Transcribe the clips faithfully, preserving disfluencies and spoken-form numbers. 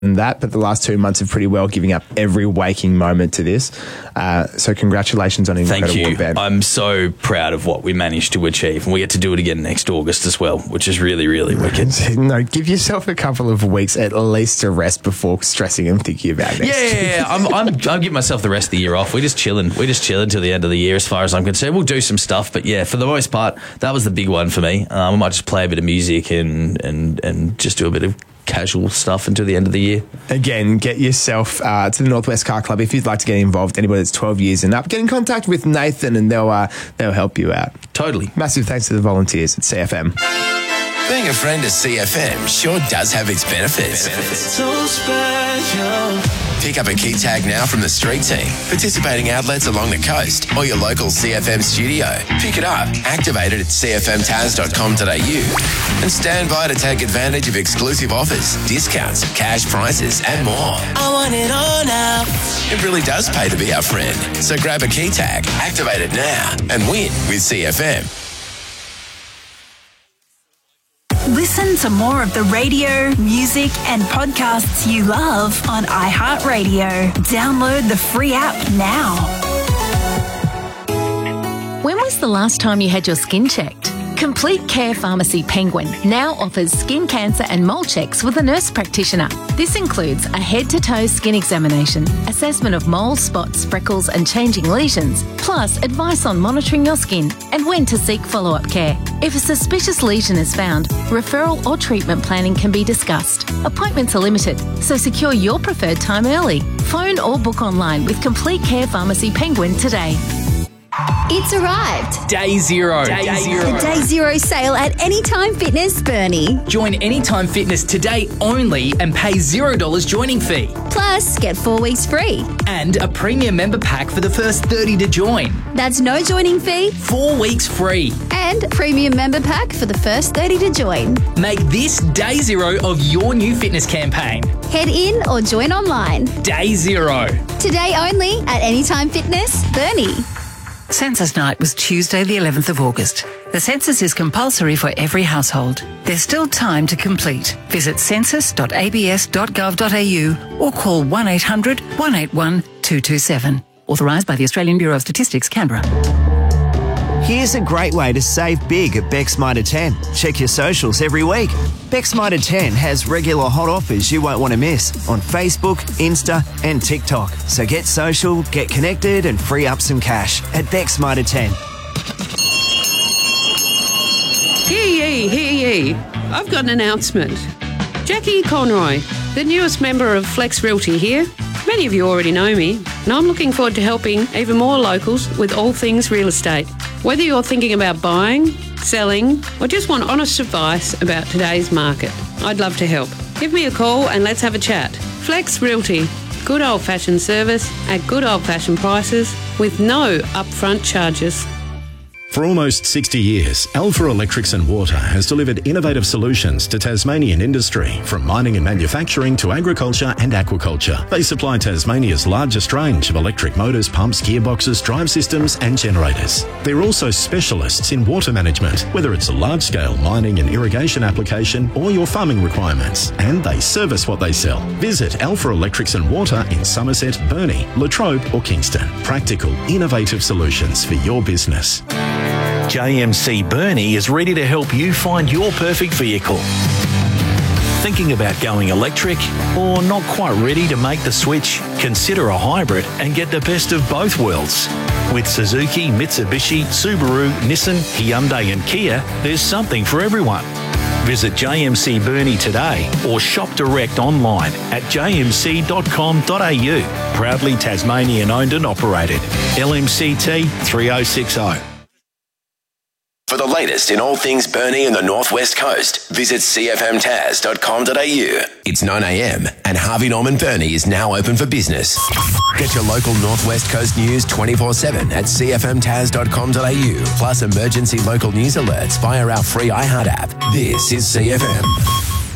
than that, but the last two months have pretty well giving up every waking moment to this. Uh, so congratulations on an Thank incredible you. event. I'm so proud of what we managed to achieve, and we get to do it again next August as well, which is really, really wicked. No, give yourself a couple of weeks at least to rest before stressing and thinking about next Yeah, year. yeah, yeah. I'm, I'm, I'm giving myself the rest of the year off. We're just chilling. We're just chilling till the end of the year as far as I'm concerned. We'll do some stuff, but yeah, for the most part, that was the big one for me. Um, I might just play a bit of music and, and, and just do a bit of casual stuff until the end of the year. Again, get yourself uh, to the Northwest Car Club if you'd like to get involved. Anybody that's twelve years and up, get in contact with Nathan and they'll uh, they'll help you out. Totally. Massive thanks to the volunteers at C F M. Being a friend of C F M sure does have its benefits. So special. Pick up a key tag now from the street team, participating outlets along the coast, or your local C F M studio. Pick it up, activate it at c f m taz dot com dot a u, and stand by to take advantage of exclusive offers, discounts, cash prizes, and more. I want it all now. It really does pay to be our friend. So grab a key tag, activate it now, and win with C F M. Listen to more of the radio, music, and podcasts you love on iHeartRadio. Download the free app now. When was the last time you had your skin checked? Complete Care Pharmacy Penguin now offers skin cancer and mole checks with a nurse practitioner. This includes a head-to-toe skin examination, assessment of moles, spots, freckles and changing lesions, plus advice on monitoring your skin and when to seek follow-up care. If a suspicious lesion is found, referral or treatment planning can be discussed. Appointments are limited, so secure your preferred time early. Phone or book online with Complete Care Pharmacy Penguin today. It's arrived. Day zero. Day, day zero. The Day Zero sale at Anytime Fitness Burnie. Join Anytime Fitness today only and pay zero dollars joining fee. Plus, get four weeks free. And a premium member pack for the first thirty to join. That's no joining fee. Four weeks free. And premium member pack for the first thirty to join. Make this day zero of your new fitness campaign. Head in or join online. Day zero. Today only at Anytime Fitness Burnie. Census night was Tuesday the eleventh of August. The census is compulsory for every household. There's still time to complete. Visit census dot a b s dot gov dot a u or call one eight hundred one eight one two two seven. Authorised by the Australian Bureau of Statistics, Canberra. Here's a great way to save big at Beck's Mitre ten. Check your socials every week. Beck's Mitre ten has regular hot offers you won't want to miss on Facebook, Insta and TikTok. So get social, get connected and free up some cash at Beck's Mitre ten. Hear ye, hear ye. I've got an announcement. Jackie Conroy, the newest member of Flex Realty here. Many of you already know me, and I'm looking forward to helping even more locals with all things real estate. Whether you're thinking about buying, selling, or just want honest advice about today's market, I'd love to help. Give me a call and let's have a chat. Flex Realty, good old-fashioned service at good old-fashioned prices with no upfront charges. For almost sixty years, Alpha Electrics and Water has delivered innovative solutions to Tasmanian industry, from mining and manufacturing to agriculture and aquaculture. They supply Tasmania's largest range of electric motors, pumps, gearboxes, drive systems and generators. They're also specialists in water management, whether it's a large-scale mining and irrigation application or your farming requirements, and they service what they sell. Visit Alpha Electrics and Water in Somerset, Burnie, Latrobe or Kingston. Practical, innovative solutions for your business. J M C Burnie is ready to help you find your perfect vehicle. Thinking about going electric or not quite ready to make the switch? Consider a hybrid and get the best of both worlds. With Suzuki, Mitsubishi, Subaru, Nissan, Hyundai and Kia, there's something for everyone. Visit J M C Burnie today or shop direct online at j m c dot com dot a u. Proudly Tasmanian owned and operated. L M C T three oh six oh. For the latest in all things Burnie and the Northwest Coast, visit c f m taz dot com dot a u. It's nine a m and Harvey Norman Burnie is now open for business. Get your local Northwest Coast news twenty-four seven at c f m taz dot com dot a u, plus emergency local news alerts via our free iHeart app. This is C F M.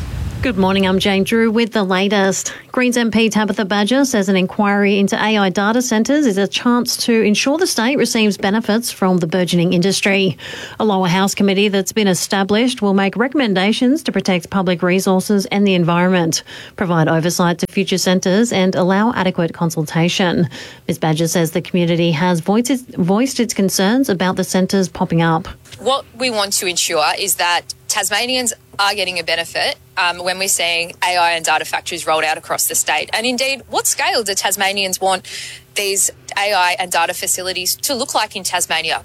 Good morning, I'm Jane Drew with the latest. Greens M P Tabitha Badger says an inquiry into A I data centres is a chance to ensure the state receives benefits from the burgeoning industry. A lower house committee that's been established will make recommendations to protect public resources and the environment, provide oversight to future centres and allow adequate consultation. Miz Badger says the community has voiced its, voiced its concerns about the centres popping up. What we want to ensure is that Tasmanians are getting a benefit um, when we're seeing A I and data factories rolled out across the state. And indeed, what scale do Tasmanians want these A I and data facilities to look like in Tasmania?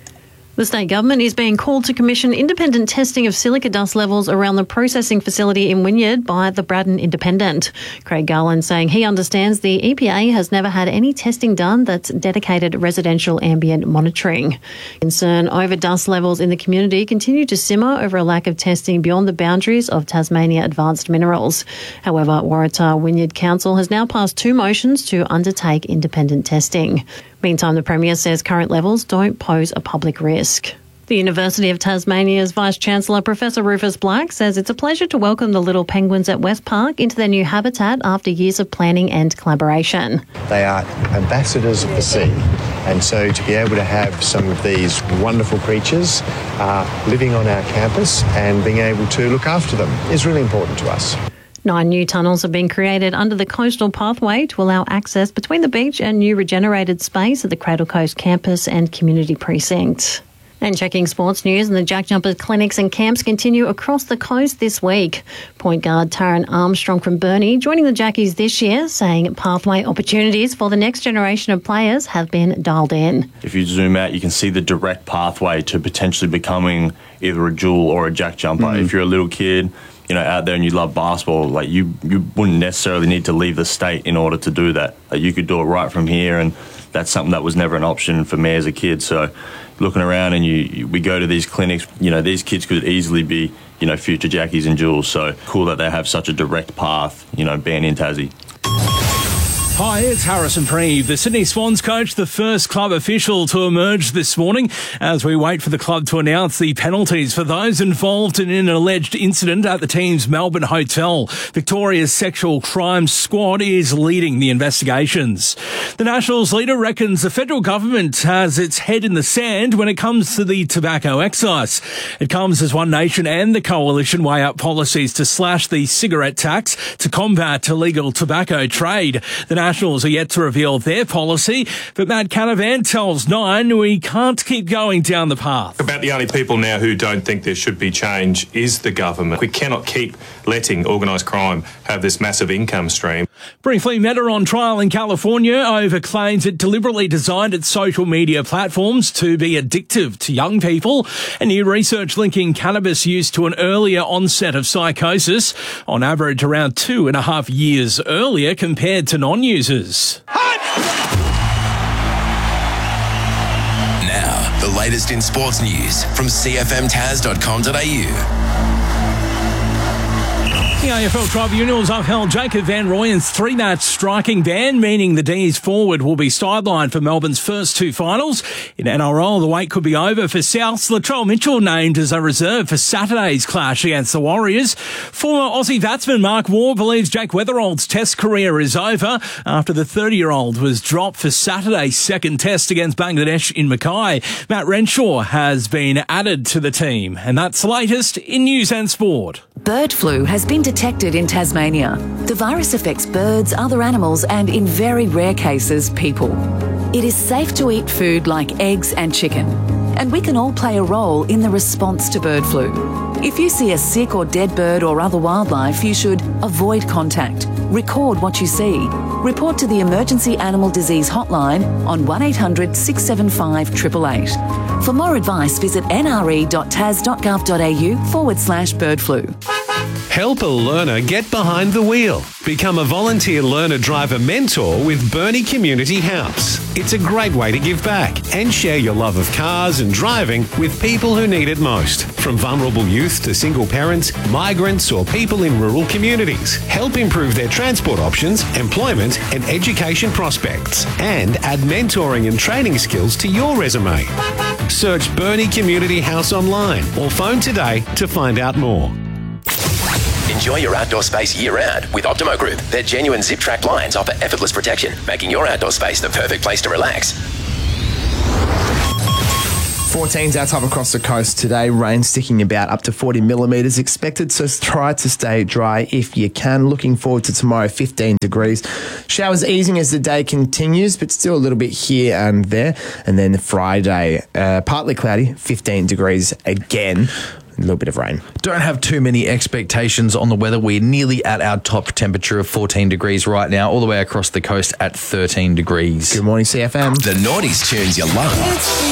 The state government is being called to commission independent testing of silica dust levels around the processing facility in Wynyard by the Braddon Independent. Craig Garland saying he understands the E P A has never had any testing done that's dedicated residential ambient monitoring. Concern over dust levels in the community continue to simmer over a lack of testing beyond the boundaries of Tasmania Advanced Minerals. However, Waratah Wynyard Council has now passed two motions to undertake independent testing. Meantime, the Premier says current levels don't pose a public risk. The University of Tasmania's Vice-Chancellor, Professor Rufus Black, says it's a pleasure to welcome the little penguins at West Park into their new habitat after years of planning and collaboration. They are ambassadors of the sea, and so to be able to have some of these wonderful creatures uh, living on our campus and being able to look after them is really important to us. Nine new tunnels have been created under the coastal pathway to allow access between the beach and new regenerated space at the Cradle Coast campus and community precinct. And checking sports news, and the Jack Jumper clinics and camps continue across the coast this week. Point guard Taran Armstrong from Burnie joining the Jackies this year, saying pathway opportunities for the next generation of players have been dialed in. If you zoom out, you can see the direct pathway to potentially becoming either a jewel or a Jack Jumper. Mm. If you're a little kid, you know, out there and you love basketball, like you, you wouldn't necessarily need to leave the state in order to do that. Like you could do it right from here, and that's something that was never an option for me as a kid. So looking around and you, you we go to these clinics, you know, these kids could easily be, you know, future Jackies and Jules. So cool that they have such a direct path, you know, being in Tassie. Hi, it's Harrison Preeve, the Sydney Swans coach, the first club official to emerge this morning as we wait for the club to announce the penalties for those involved in an alleged incident at the team's Melbourne hotel. Victoria's sexual crimes squad is leading the investigations. The Nationals leader reckons the federal government has its head in the sand when it comes to the tobacco excise. It comes as One Nation and the Coalition weigh up policies to slash the cigarette tax to combat illegal tobacco trade. The Nationals are yet to reveal their policy, but Matt Canavan tells Nine we can't keep going down the path. About the only people now who don't think there should be change is the government. We cannot keep letting organised crime have this massive income stream. Briefly, Meta on trial in California over claims it deliberately designed its social media platforms to be addictive to young people, and new research linking cannabis use to an earlier onset of psychosis, on average around two and a half years earlier compared to non-users. Now, the latest in sports news from c f m taz dot com dot a u. The A F L Tribunals upheld Jacob Van Rooyen's three-match striking ban, meaning the D's forward will be sidelined for Melbourne's first two finals. In N R L, the wait could be over for South's Latrell Mitchell named as a reserve for Saturday's clash against the Warriors. Former Aussie batsman Mark Waugh believes Jake Weatherald's test career is over after the thirty-year-old was dropped for Saturday's second test against Bangladesh in Mackay. Matt Renshaw has been added to the team, and that's the latest in news and sport. Bird flu has been detected in Tasmania. The virus affects birds, other animals, and in very rare cases, people. It is safe to eat food like eggs and chicken, and we can all play a role in the response to bird flu. If you see a sick or dead bird or other wildlife, you should avoid contact, record what you see, report to the Emergency Animal Disease Hotline on one eight hundred six seven five eight eight eight. For more advice, visit nre.tas.gov.au forward slash bird flu. Help a learner get behind the wheel. Become a volunteer learner driver mentor with Burnie Community House. It's a great way to give back and share your love of cars and driving with people who need it most. From vulnerable youth to single parents, migrants or people in rural communities. Help improve their transport options, employment and education prospects. And add mentoring and training skills to your resume. Search Burnie Community House online or phone today to find out more. Enjoy your outdoor space year-round with Optimo Group. Their genuine zip-track blinds offer effortless protection, making your outdoor space the perfect place to relax. fourteens our top across the coast today. Rain sticking about up to forty millimetres expected, so try to stay dry if you can. Looking forward to tomorrow, fifteen degrees. Showers easing as the day continues, but still a little bit here and there. And then Friday, uh, partly cloudy, fifteen degrees again. A little bit of rain. Don't have too many expectations on the weather. We're nearly at our top temperature of fourteen degrees right now, all the way across the coast at thirteen degrees. Good morning, C F M. The noughties tunes you love.